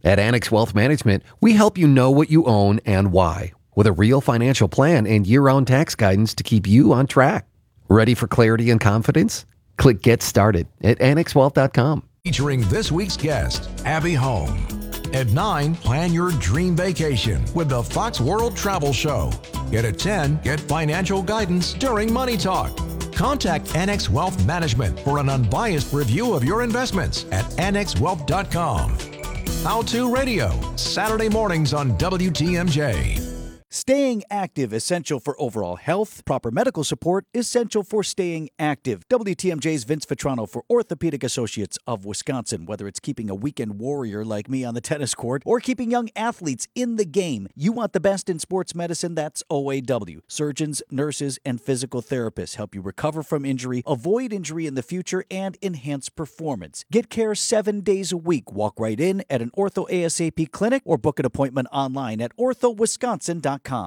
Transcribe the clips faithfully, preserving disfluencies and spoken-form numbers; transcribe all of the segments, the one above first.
At Annex Wealth Management, we help you know what you own and why, with a real financial plan and year-round tax guidance to keep you on track. Ready for clarity and confidence? Click Get Started at annex wealth dot com. Featuring this week's guest, Abby Home. At nine, plan your dream vacation with the Fox World Travel Show. Yet at ten, get financial guidance during Money Talk. Contact Annex Wealth Management for an unbiased review of your investments at annex wealth dot com. How To Radio, Saturday mornings on W T M J. Staying active, essential for overall health. Proper medical support, essential for staying active. W T M J's Vince Vitrano for Orthopedic Associates of Wisconsin. Whether it's keeping a weekend warrior like me on the tennis court or keeping young athletes in the game, you want the best in sports medicine, that's O A W. Surgeons, nurses, and physical therapists help you recover from injury, avoid injury in the future, and enhance performance. Get care seven days a week. Walk right in at an Ortho ASAP clinic or book an appointment online at ortho wisconsin dot com.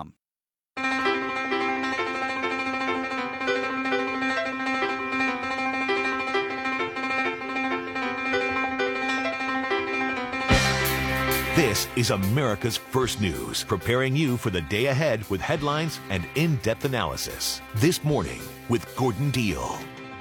This is America's First News, preparing you for the day ahead with headlines and in-depth analysis. This morning with Gordon Deal.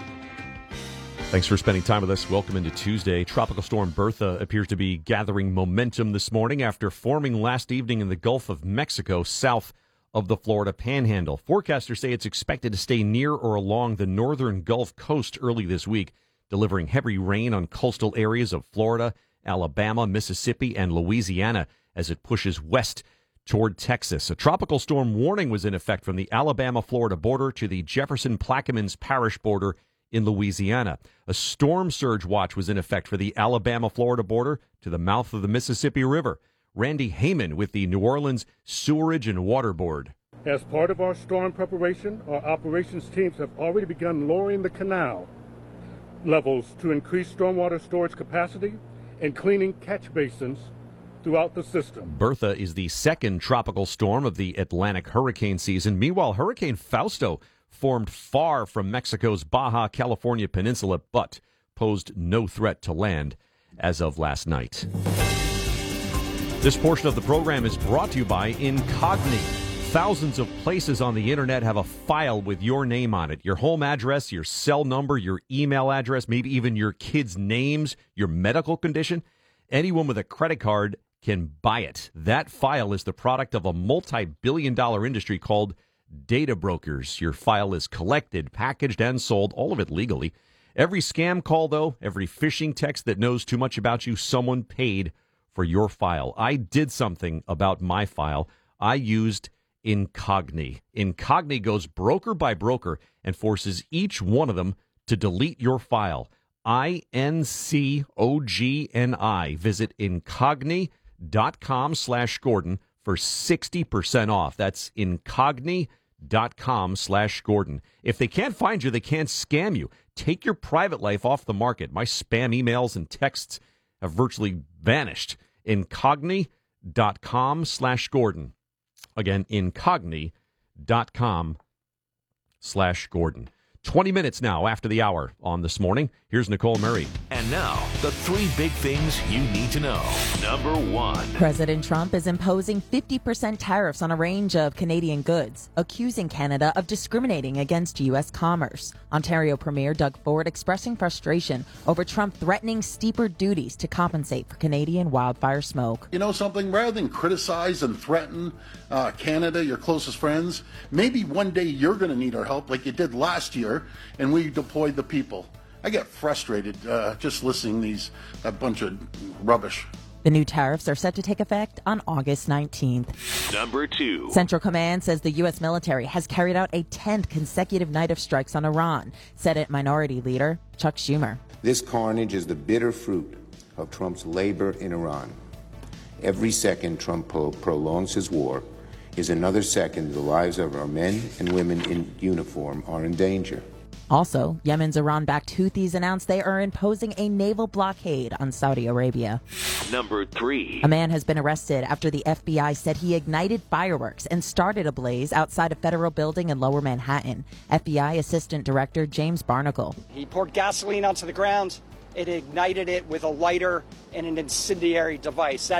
Thanks for spending time with us. Welcome into Tuesday. Tropical Storm Bertha appears to be gathering momentum this morning after forming last evening in the Gulf of Mexico, south of the Florida Panhandle. Forecasters say it's expected to stay near or along the northern Gulf Coast early this week, delivering heavy rain on coastal areas of Florida, Alabama, Mississippi, and Louisiana as it pushes west toward Texas. A tropical storm warning was in effect from the Alabama-Florida border to the Jefferson-Plaquemines Parish border in Louisiana. A storm surge watch was in effect for the Alabama-Florida border to the mouth of the Mississippi River. Randy Heyman with the New Orleans Sewerage and Water Board. As part of our storm preparation, our operations teams have already begun lowering the canal levels to increase stormwater storage capacity and cleaning catch basins throughout the system. Bertha is the second tropical storm of the Atlantic hurricane season. Meanwhile, Hurricane Fausto formed far from Mexico's Baja California peninsula, but posed no threat to land as of last night. This portion of the program is brought to you by Incogni. Thousands of places on the internet have a file with your name on it. Your home address, your cell number, your email address, maybe even your kids' names, your medical condition. Anyone with a credit card can buy it. That file is the product of a multi-billion dollar industry called data brokers. Your file is collected, packaged, and sold, all of it legally. Every scam call, though, every phishing text that knows too much about you, someone paid for your file. I did something about my file. I used Incogni. Incogni goes broker by broker and forces each one of them to delete your file. I N C O G N I. Visit incogni.com slash Gordon for sixty percent off. That's incogni.com slash Gordon. If they can't find you, they can't scam you. Take your private life off the market. My spam emails and texts have virtually vanished. Incogni.com slash Gordon. Again, incogni.com slash Gordon. twenty minutes now after the hour on This Morning. Here's Nicole Murray. And now, the three big things you need to know. Number one. President Trump is imposing fifty percent tariffs on a range of Canadian goods, accusing Canada of discriminating against U S commerce. Ontario Premier Doug Ford expressing frustration over Trump threatening steeper duties to compensate for Canadian wildfire smoke. You know something? Rather than criticize and threaten uh, Canada, your closest friends, maybe one day you're going to need our help like you did last year, and we deployed the people. I get frustrated uh, just listening to these a bunch of rubbish. The new tariffs are set to take effect on August nineteenth. Number two. Central Command says the U S military has carried out a tenth consecutive night of strikes on Iran. Senate Minority Leader Chuck Schumer. This carnage is the bitter fruit of Trump's labor in Iran. Every second Trump pro- prolongs his war is another second the lives of our men and women in uniform are in danger. Also, Yemen's Iran-backed Houthis announced they are imposing a naval blockade on Saudi Arabia. Number three. A man has been arrested after the F B I said he ignited fireworks and started a blaze outside a federal building in Lower Manhattan. F B I Assistant Director James Barnacle. He poured gasoline onto the ground. It ignited it with a lighter and an incendiary device. That